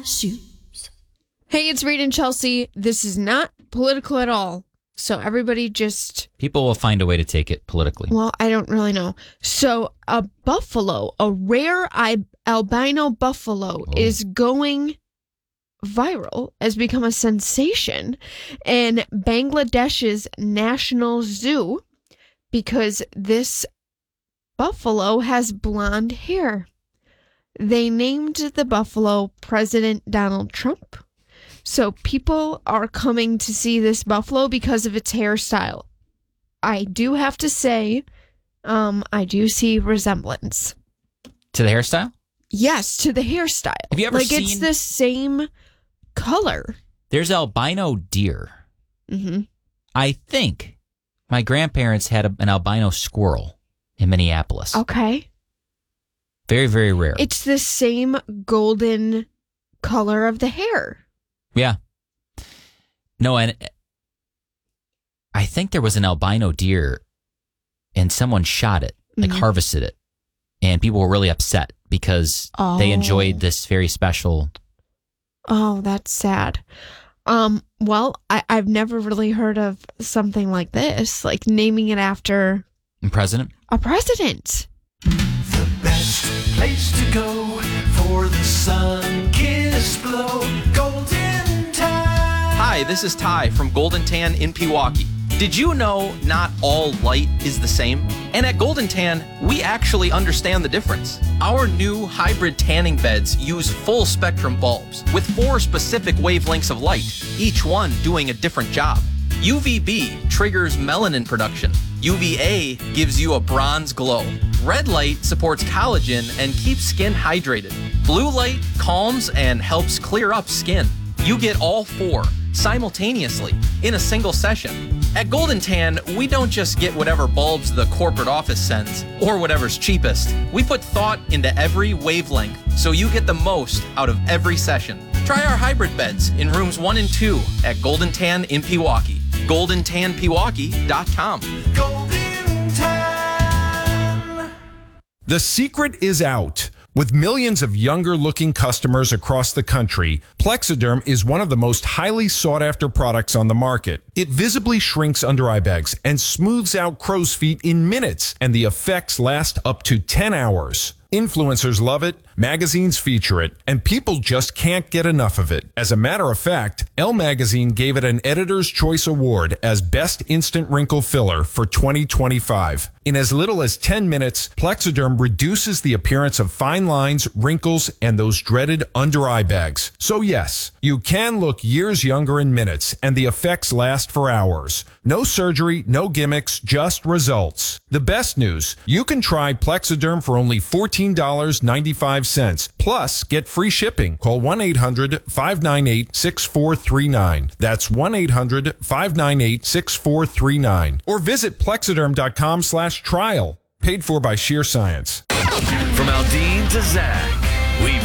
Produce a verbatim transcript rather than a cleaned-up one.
shoes. Hey, it's Reed and Chelsea. This is not political at all. So everybody just... People will find a way to take it politically. Well, I don't really know. So a buffalo, a rare I- albino buffalo Oh. is going viral, has become a sensation in Bangladesh's National Zoo because this buffalo has blonde hair. They named the buffalo President Donald Trump. So people are coming to see this buffalo because of its hairstyle. I do have to say, um, I do see resemblance. To the hairstyle? Yes, to the hairstyle. Have you ever like seen... it's the same color. There's albino deer. Mm-hmm. I think my grandparents had a, an albino squirrel in Minneapolis. Okay. Very, very rare. It's the same golden color of the hair. Yeah. No, and I think there was an albino deer and someone shot it, like Mhm. harvested it. And people were really upset because Oh. they enjoyed this very special. Oh, that's sad. Um, well, I, I've never really heard of something like this, like naming it after President? a president. The best place to go for the sun-kissed glow. Golden Time. Hi, this is Ty from Golden Tan in Pewaukee. Did you know not all light is the same? And at Golden Tan, we actually understand the difference. Our new hybrid tanning beds use full spectrum bulbs with four specific wavelengths of light, each one doing a different job. U V B triggers melanin production. U V A gives you a bronze glow. Red light supports collagen and keeps skin hydrated. Blue light calms and helps clear up skin. You get all four simultaneously in a single session. At Golden Tan, we don't just get whatever bulbs the corporate office sends or whatever's cheapest. We put thought into every wavelength so you get the most out of every session. Try our hybrid beds in rooms one and two at Golden Tan in Pewaukee. golden tan pewaukee dot com. Golden Tan. The secret is out. With millions of younger-looking customers across the country, Plexiderm is one of the most highly sought-after products on the market. It visibly shrinks under-eye bags and smooths out crow's feet in minutes, and the effects last up to ten hours. Influencers love it, magazines feature it, and people just can't get enough of it. As a matter of fact, Elle Magazine gave it an Editor's Choice Award as Best Instant Wrinkle Filler for twenty twenty-five. In as little as ten minutes, Plexiderm reduces the appearance of fine lines, wrinkles, and those dreaded under-eye bags. So yes, you can look years younger in minutes, and the effects last for hours. No surgery, no gimmicks, just results. The best news, you can try Plexiderm for only fourteen dollars and ninety-five cents. Plus, get free shipping. Call one eight hundred five nine eight six four three nine. That's one eight hundred five nine eight six four three nine. Or visit plexiderm.com slash trial. Paid for by Sheer Science. From Aldine to Zach, we've